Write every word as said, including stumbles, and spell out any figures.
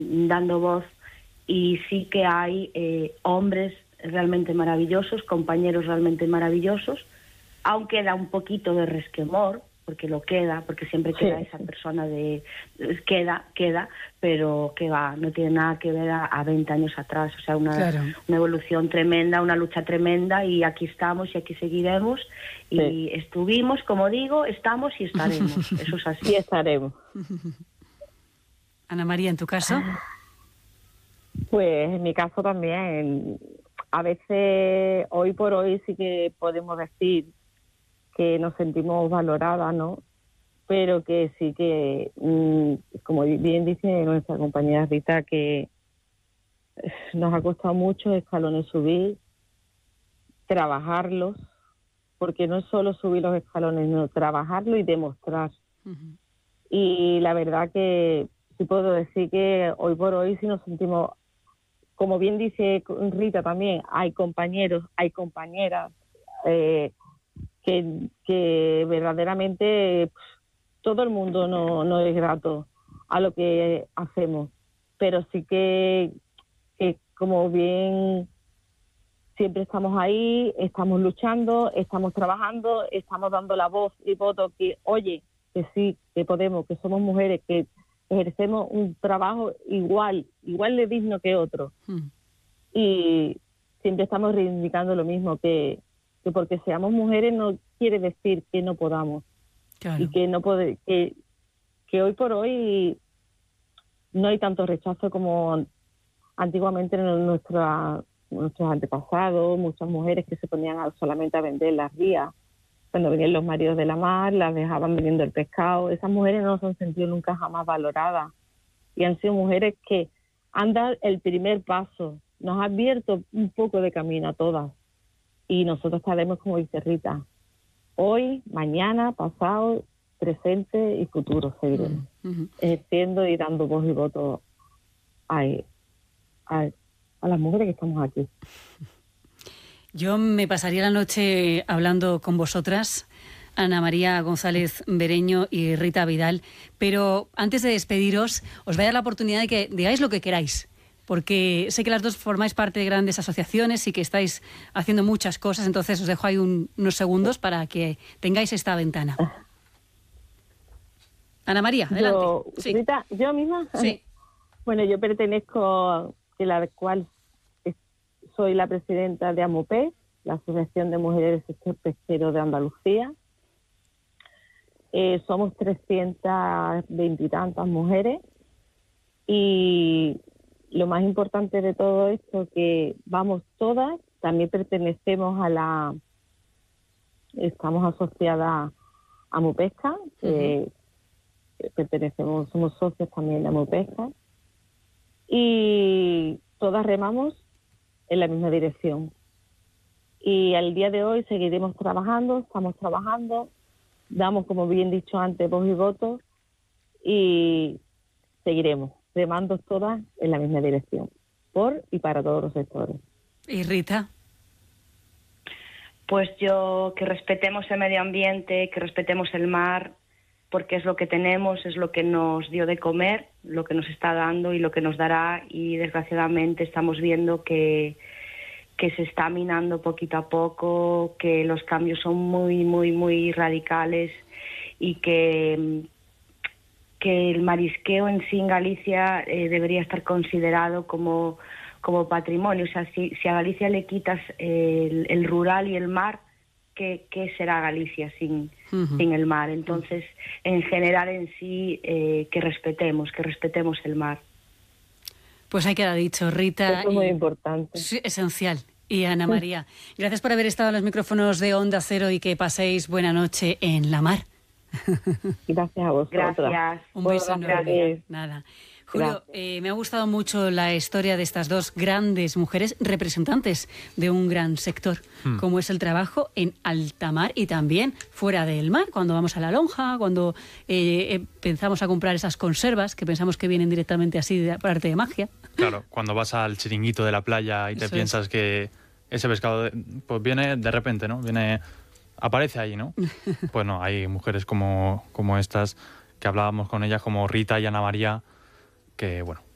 dando voz, y sí que hay eh, hombres realmente maravillosos, compañeros realmente maravillosos. Aún queda un poquito de resquemor, porque lo queda, porque siempre queda Sí. esa persona de... Queda, queda, pero que va, no tiene nada que ver a, a veinte años atrás. O sea, una, Claro. una evolución tremenda, una lucha tremenda, y aquí estamos y aquí seguiremos. Y Sí. estuvimos, como digo, estamos y estaremos. Eso es así. Y estaremos. Ana María, ¿en tu caso? Pues en mi caso también. A veces, hoy por hoy, sí que podemos decir que nos sentimos valoradas, ¿no? Pero que sí que, mmm, como bien dice nuestra compañera Rita, que nos ha costado muchos escalones subir, trabajarlos, porque no es solo subir los escalones, sino trabajarlo y demostrar. Uh-huh. Y la verdad que sí puedo decir que hoy por hoy sí nos sentimos, como bien dice Rita también, hay compañeros, hay compañeras eh, que, que verdaderamente pff, todo el mundo no, no es grato a lo que hacemos, pero sí que, que como bien siempre estamos ahí, estamos luchando, estamos trabajando, estamos dando la voz y voto que, oye, que sí, que podemos, que somos mujeres, que ejercemos un trabajo igual, igual de digno que otro. Mm. Y siempre estamos reivindicando lo mismo, que, que porque seamos mujeres no quiere decir que no podamos. Claro. Y que no puede, que, que hoy por hoy no hay tanto rechazo como antiguamente en nuestra, nuestros antepasados, muchas mujeres que se ponían a, solamente a vender las rías. Cuando venían los maridos de la mar, las dejaban vendiendo el pescado. Esas mujeres no se han sentido nunca jamás valoradas. Y han sido mujeres que han dado el primer paso. Nos ha abierto un poco de camino a todas. Y nosotros estaremos, como dice Rita, hoy, mañana, pasado, presente y futuro seguiremos. Uh-huh. Ejerciendo y dando voz y voto a, a, a las mujeres que estamos aquí. Yo me pasaría la noche hablando con vosotras, Ana María González Bereño y Rita Vidal, pero antes de despediros os voy a dar la oportunidad de que digáis lo que queráis, porque sé que las dos formáis parte de grandes asociaciones y que estáis haciendo muchas cosas, entonces os dejo ahí un, unos segundos para que tengáis esta ventana. Ana María, adelante. Yo, sí. Rita, ¿yo misma? Sí. Bueno, yo pertenezco, de la cual soy la presidenta de AMUPES, la Asociación de Mujeres del Sector Pesquero de Andalucía. Eh, somos trescientas veinte y tantas mujeres, y lo más importante de todo esto que vamos todas, también pertenecemos a la, estamos asociadas a MUPESCA, eh, uh-huh. pertenecemos, somos socios también de AMUPESCA, y todas remamos en la misma dirección. Y al día de hoy seguiremos trabajando, estamos trabajando, damos, como bien dicho antes, voz y voto, y seguiremos remando todas en la misma dirección, por y para todos los sectores. ¿Y Rita? Pues yo, que respetemos el medio ambiente, que respetemos el mar, porque es lo que tenemos, es lo que nos dio de comer, lo que nos está dando y lo que nos dará, y desgraciadamente estamos viendo que, que se está minando poquito a poco, que los cambios son muy, muy, muy radicales, y que, que el marisqueo en sí en Galicia eh, debería estar considerado como, como patrimonio. O sea, si, si a Galicia le quitas el, el rural y el mar, ¿Qué, ¿qué será Galicia sin, uh-huh. sin el mar? Entonces, en general en sí, eh, que respetemos, que respetemos el mar. Pues ahí queda dicho, Rita. Eso es muy importante. Sí, esencial. Y Ana María, gracias por haber estado en los micrófonos de Onda Cero y que paséis buena noche en la mar. Gracias a vosotros. Gracias. Un beso enorme. Nada. Julio, eh, me ha gustado mucho la historia de estas dos grandes mujeres representantes de un gran sector, hmm. como es el trabajo en alta mar y también fuera del mar, cuando vamos a la lonja, cuando eh, pensamos a comprar esas conservas que pensamos que vienen directamente así de, por arte de magia. Claro, cuando vas al chiringuito de la playa y te Eso piensas es. que ese pescado pues viene de repente, ¿no? Viene, aparece ahí, ¿no? Pues no, hay mujeres como, como estas que hablábamos con ellas, como Rita y Ana María, que bueno,